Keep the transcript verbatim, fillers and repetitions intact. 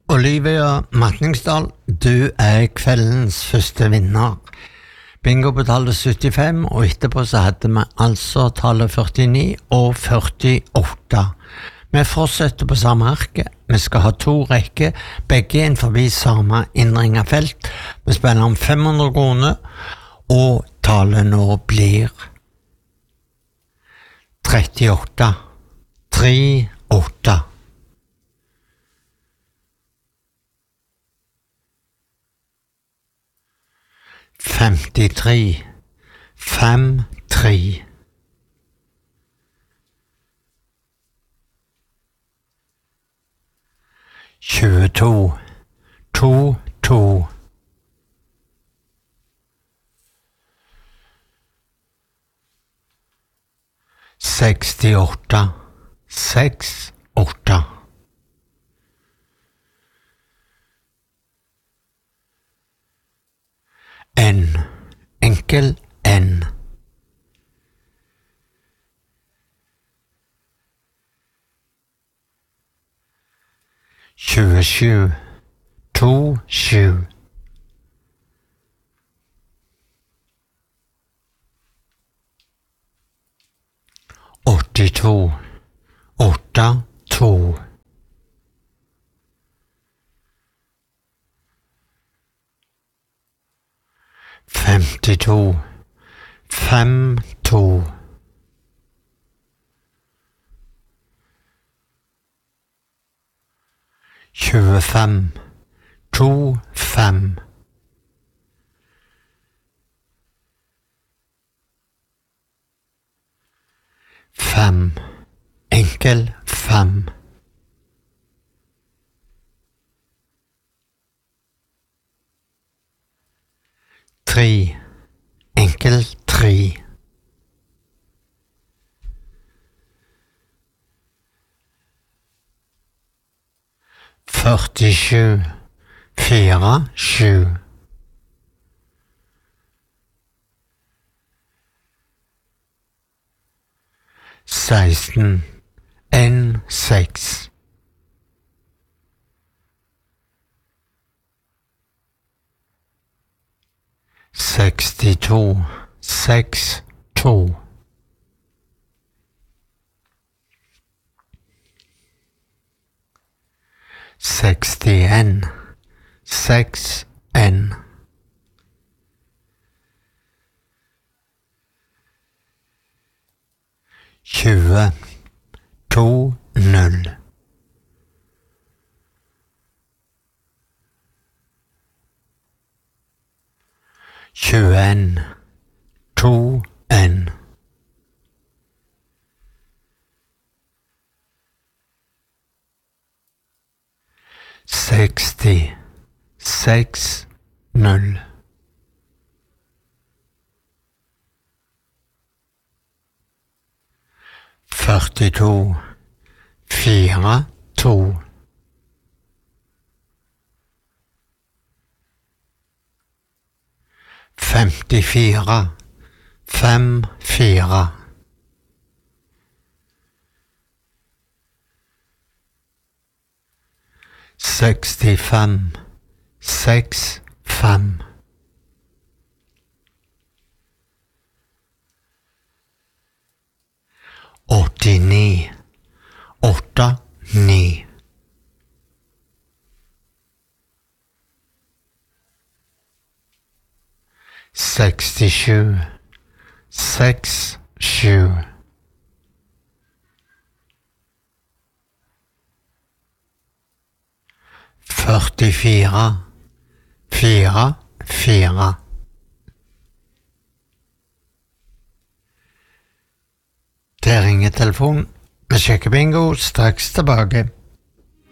Olivia Matningsdal, du er kveldens første vinner. Bingo betalte syttifem, og etterpå så hadde vi altså tallet førtini og førtiåtte. Vi fortsetter på samme arke. Vi skal ha to rekker, begge innenfor samme innringet felt. Vi spiller om fem hundre kroner, og tallet nå blir trettiåtte. tre åtte. femtitre. fem tre. tjueto. to to. sekstiåtte. seks åtte. N. Enkel N. tjuesju. to sju. åttito. åtte to. femtito. fem to. tjuefem. to fem. fem. Enkel fem. tre. Enkel tre. førtisju. fire sju. seksten. en seks. sekstito. seks to. sekstien. seks en. tjue. to null. tjueen. to en. seksti. seks null. førtito. fire to. femtifire. fem fire. sekstifem. seks fem. åttini. åtte ni. sekstisju. seks sju. førtifire. fire fire. Det ringer telefon. Vi sjekker bingo straks tilbake.